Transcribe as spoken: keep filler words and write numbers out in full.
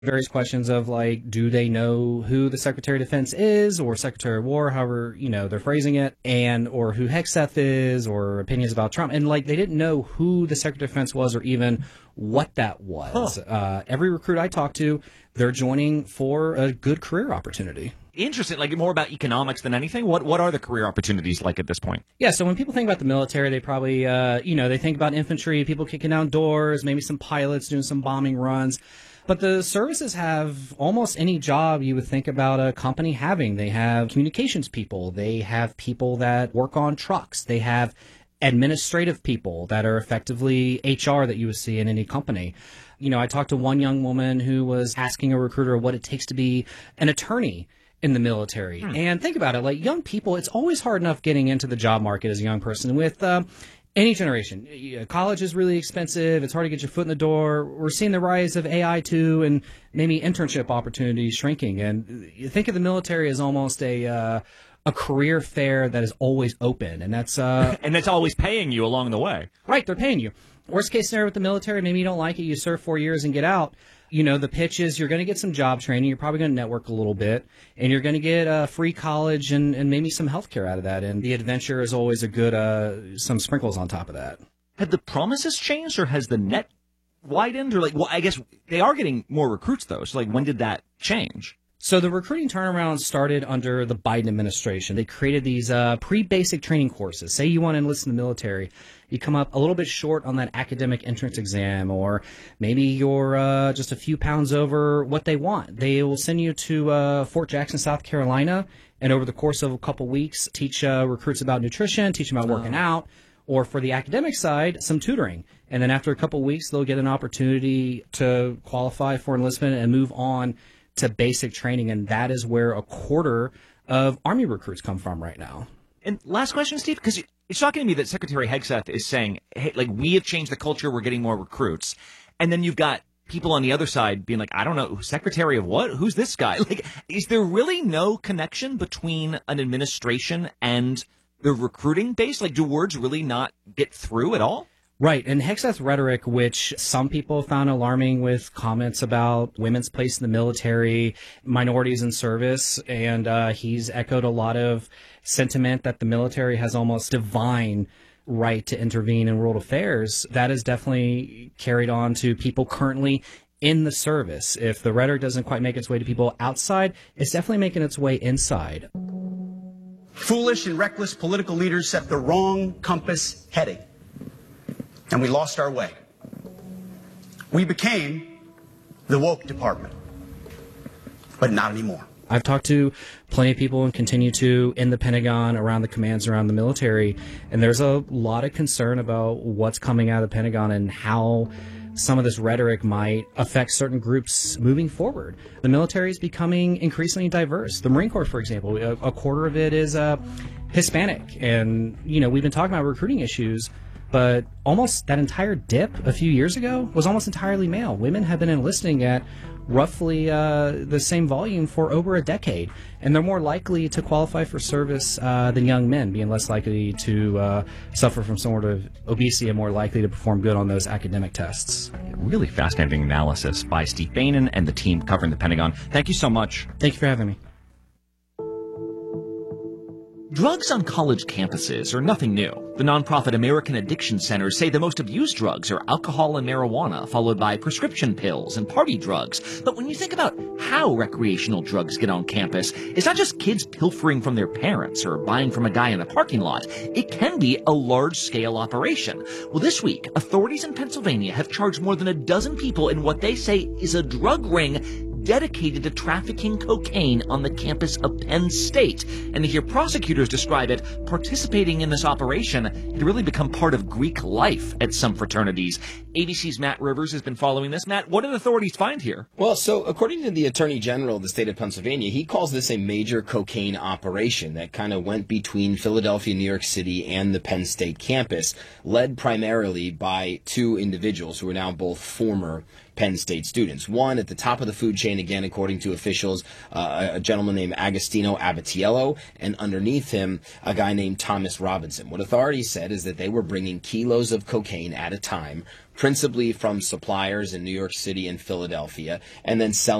various questions of like, do they know who the Secretary of Defense is or Secretary of War, however, you know, they're phrasing it, and or who Hegseth is, or opinions about Trump. And like, they didn't know who the Secretary of Defense was or even what that was. Huh. Uh, every recruit I talk to, they're joining for a good career opportunity. Interesting, like more about economics than anything. What what are the career opportunities like at this point? Yeah, so when people think about the military, they probably, uh, you know, they think about infantry, people kicking down doors, maybe some pilots doing some bombing runs. But the services have almost any job you would think about a company having. They have communications people. They have people that work on trucks. They have administrative people that are effectively H R that you would see in any company. You know, I talked to one young woman who was asking a recruiter what it takes to be an attorney in the military. Hmm. And think about it, like young people, it's always hard enough getting into the job market as a young person with uh, any generation. College is really expensive. It's hard to get your foot in the door. We're seeing the rise of A I too, and maybe internship opportunities shrinking. And you think of the military as almost a uh, a career fair that is always open, and that's uh, and that's always paying you along the way. Right, they're paying you. Worst case scenario with the military, maybe you don't like it, you serve four years and get out. You know, the pitch is you're going to get some job training, you're probably going to network a little bit, and you're going to get uh, free college and, and maybe some health care out of that. And the adventure is always a good, uh, some sprinkles on top of that. Have the promises changed, or has the net widened? Or like, well, I guess they are getting more recruits, though. So, like, when did that change? So the recruiting turnaround started under the Biden administration. They created these uh, pre-basic training courses. Say you want to enlist in the military. You come up a little bit short on that academic entrance exam, or maybe you're uh, just a few pounds over what they want. They will send you to uh, Fort Jackson, South Carolina, and over the course of a couple weeks, teach uh, recruits about nutrition, teach them about working out, or for the academic side, some tutoring. And then after a couple weeks, they'll get an opportunity to qualify for enlistment and move on to basic training, and that is where a quarter of Army recruits come from right now. And last question, Steve, because it's shocking to me that Secretary Hegseth is saying, hey, like, we have changed the culture, we're getting more recruits. And then you've got people on the other side being like, I don't know, Secretary of what? Who's this guy? Like, is there really no connection between an administration and the recruiting base? Like, do words really not get through at all? Right. And Hegseth rhetoric, which some people found alarming with comments about women's place in the military, minorities in service, and uh, he's echoed a lot of sentiment that the military has almost divine right to intervene in world affairs. That is definitely carried on to people currently in the service. If the rhetoric doesn't quite make its way to people outside, it's definitely making its way inside. Foolish and reckless political leaders set the wrong compass heading, and we lost our way. We became the woke department, but not anymore. I've talked to plenty of people and continue to in the Pentagon, around the commands, around the military, and there's a lot of concern about what's coming out of the Pentagon and how some of this rhetoric might affect certain groups moving forward. The military is becoming increasingly diverse. The Marine Corps, for example, a, a quarter of it is uh, Hispanic, and you know we've been talking about recruiting issues, but almost that entire dip a few years ago was almost entirely male. Women have been enlisting at roughly uh, the same volume for over a decade, and they're more likely to qualify for service uh, than young men, being less likely to uh, suffer from some sort of obesity and more likely to perform good on those academic tests. Really fascinating analysis by Steve Beynon and the team covering the Pentagon. Thank you so much. Thank you for having me. Drugs on college campuses are nothing new. The nonprofit American Addiction Centers say the most abused drugs are alcohol and marijuana, followed by prescription pills and party drugs. But when you think about how recreational drugs get on campus, it's not just kids pilfering from their parents or buying from a guy in a parking lot. It can be a large-scale operation. Well, this week, authorities in Pennsylvania have charged more than a dozen people in what they say is a drug ring dedicated to trafficking cocaine on the campus of Penn State. And to hear prosecutors describe it, participating in this operation had really become part of Greek life at some fraternities. A B C's Matt Rivers has been following this. Matt, what did authorities find here? Well, so according to the Attorney General of the state of Pennsylvania, he calls this a major cocaine operation that kind of went between Philadelphia, New York City, and the Penn State campus, led primarily by two individuals who are now both former Penn State students. One, at the top of the food chain, again, according to officials, uh, a gentleman named Agostino Abatiello, and underneath him, a guy named Thomas Robinson. What authorities said is that they were bringing kilos of cocaine at a time, principally from suppliers in New York City and Philadelphia, and then selling